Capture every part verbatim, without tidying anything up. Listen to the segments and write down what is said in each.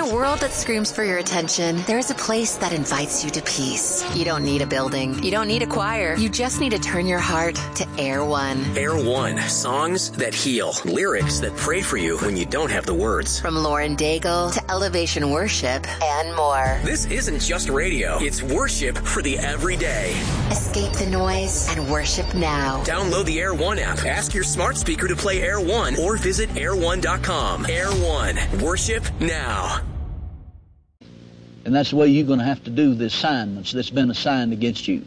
a world that screams for your attention, there is a place that invites you to peace. You don't need a building. You don't need a choir. You just need to turn your heart to Air One. Air One. Songs that heal. Lyrics that pray for you when you don't have the words. From Lauren Daigle to Elevation Worship and more. This isn't just radio. It's worship for the everyday. Escape the noise and worship now. Download the Air One app. Ask your smart speaker to play Air One or visit air one dot com. Air One. Worship now. And that's the way you're going to have to do the assignments that's been assigned against you.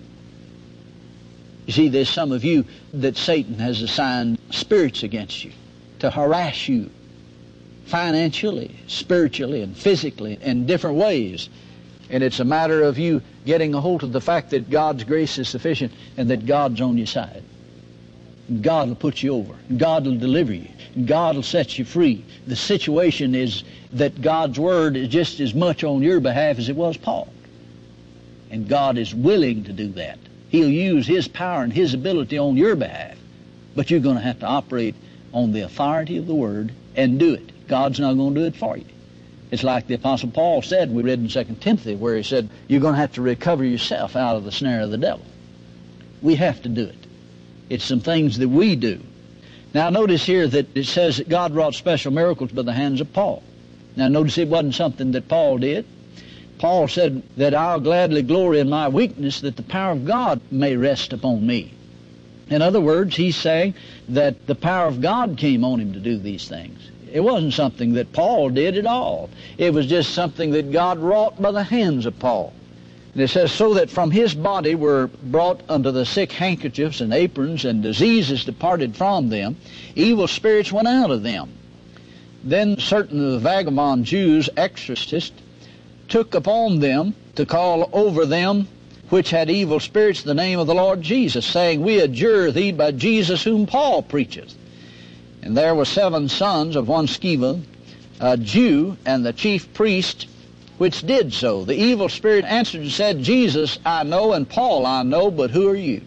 You see, there's some of you that Satan has assigned spirits against you to harass you financially, spiritually, and physically in different ways. And it's a matter of you getting a hold of the fact that God's grace is sufficient and that God's on your side. God will put you over. God will deliver you. God will set you free. The situation is that God's Word is just as much on your behalf as it was Paul. And God is willing to do that. He'll use His power and His ability on your behalf. But you're going to have to operate on the authority of the Word and do it. God's not going to do it for you. It's like the Apostle Paul said, we read in Second Timothy, where he said, you're going to have to recover yourself out of the snare of the devil. We have to do it. It's some things that we do. Now notice here that it says that God wrought special miracles by the hands of Paul. Now notice it wasn't something that Paul did. Paul said that I'll gladly glory in my weakness that the power of God may rest upon me. In other words, he's saying that the power of God came on him to do these things. It wasn't something that Paul did at all. It was just something that God wrought by the hands of Paul. And it says, so that from his body were brought unto the sick handkerchiefs and aprons, and diseases departed from them. Evil spirits went out of them. Then certain of the vagabond Jews, exorcists, took upon them to call over them which had evil spirits the name of the Lord Jesus, saying, we adjure thee by Jesus whom Paul preacheth. And there were seven sons of one Sceva, a Jew, and the chief priest, which did so. The evil spirit answered and said, Jesus I know, and Paul I know, but who are you?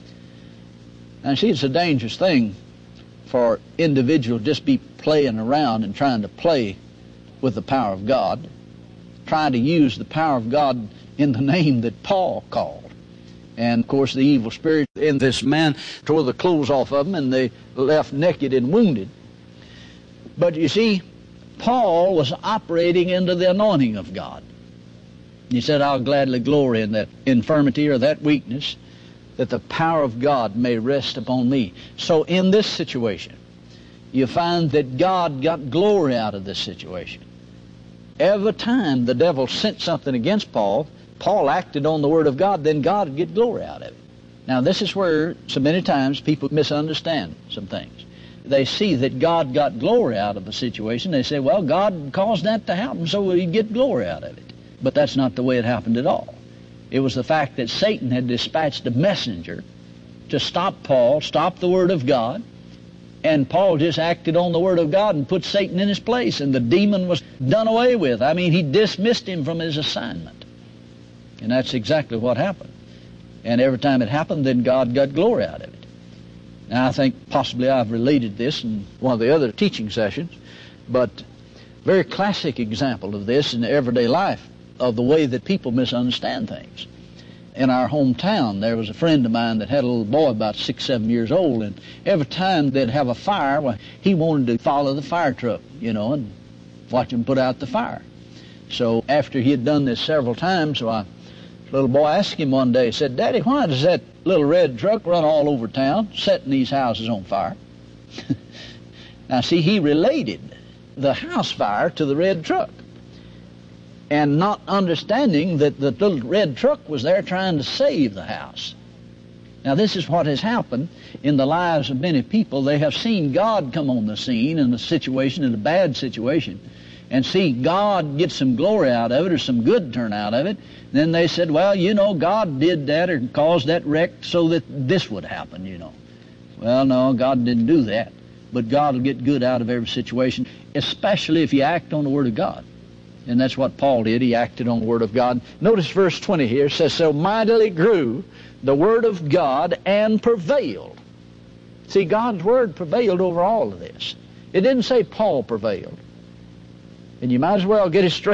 And see, it's a dangerous thing for individuals just be playing around and trying to play with the power of God, trying to use the power of God in the name that Paul called. And, of course, the evil spirit in this man tore the clothes off of them, and they left naked and wounded. But you see, Paul was operating into the anointing of God. He said, I'll gladly glory in that infirmity or that weakness, that the power of God may rest upon me. So in this situation, you find that God got glory out of this situation. Every time the devil sent something against Paul, Paul acted on the Word of God, then God would get glory out of it. Now this is where so many times people misunderstand some things. They see that God got glory out of the situation. They say, well, God caused that to happen so He'd get glory out of it. But that's not the way it happened at all. It was the fact that Satan had dispatched a messenger to stop Paul, stop the Word of God, and Paul just acted on the Word of God and put Satan in his place, and the demon was done away with. I mean, he dismissed him from his assignment. And that's exactly what happened. And every time it happened, then God got glory out of it. Now, I think possibly I've related this in one of the other teaching sessions, but very classic example of this in everyday life, of the way that people misunderstand things. In our hometown, there was a friend of mine that had a little boy about six, seven years old, and every time they'd have a fire, well, he wanted to follow the fire truck, you know, and watch him put out the fire. So after he had done this several times, so I, the little boy asked him one day, said, Daddy, why does that little red truck run all over town, setting these houses on fire? Now, see, he related the house fire to the red truck, and not understanding that the little red truck was there trying to save the house. Now, this is what has happened in the lives of many people. They have seen God come on the scene in a situation, in a bad situation, and see God get some glory out of it or some good turn out of it. Then they said, well, you know, God did that or caused that wreck so that this would happen, you know. Well, no, God didn't do that. But God will get good out of every situation, especially if you act on the Word of God. And that's what Paul did. He acted on the Word of God. Notice verse twenty here. It says, so mightily grew the Word of God and prevailed. See, God's Word prevailed over all of this. It didn't say Paul prevailed. And you might as well get it straight.